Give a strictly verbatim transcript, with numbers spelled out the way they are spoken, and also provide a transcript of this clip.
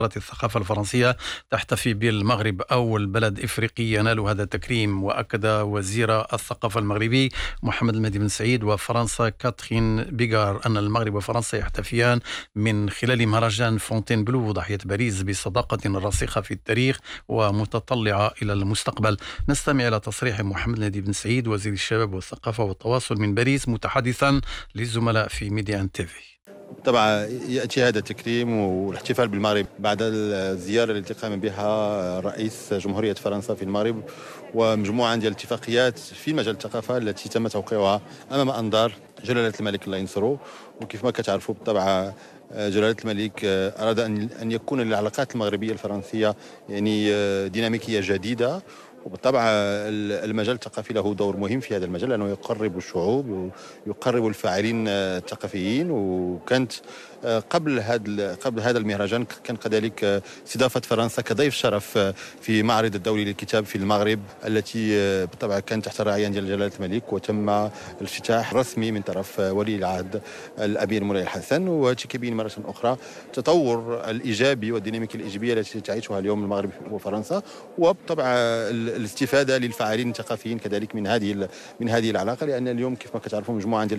الثقافة الفرنسية تحتفي بالمغرب أول بلد إفريقي ينال هذا التكريم. وأكد وزير الثقافة المغربي محمد المهدي بن سعيد وفرنسا كاترين بيغار أن المغرب وفرنسا يحتفيان من خلال مهرجان فونتين بلو ضاحية باريس بصداقة راسخة في التاريخ ومتطلعة إلى المستقبل. نستمع إلى تصريح محمد المهدي بن سعيد وزير الشباب والثقافة والتواصل من باريس متحدثا للزملاء في ميديا ان تيفي. طبعا يأتي هذا التكريم والاحتفال بالمغرب بعد الزيارة التي قام بها رئيس جمهورية فرنسا في المغرب ومجموعة ديال الاتفاقيات في مجال الثقافة التي تم توقيعها أمام أنظار جلالة الملك الله ينصره. وكيف ما كتعرفوا بالطبع جلالة الملك أراد أن يكون العلاقات المغربية الفرنسية يعني ديناميكية جديدة، وبالطبع المجال الثقافي له دور مهم في هذا المجال لأنه يقرب الشعوب ويقرب الفاعلين الثقافيين. وكانت قبل هذا قبل هذا المهرجان كان كذلك استضافة فرنسا كضيف شرف في معرض الدولي للكتاب في المغرب التي بالطبع كانت تحت الرعاية ديال جلالة الملك، وتم الافتتاح رسمي من طرف ولي العهد الأمير مولاي الحسن. وهذا كيبين مرة أخرى التطور الإيجابي والديناميكية الإيجابية التي تعيشها اليوم المغرب وفرنسا، وبالطبع الاستفادة للفاعلين الثقافيين كذلك من هذه من هذه العلاقة، لأن اليوم كيف ما كتعرفوا مجموعة ديال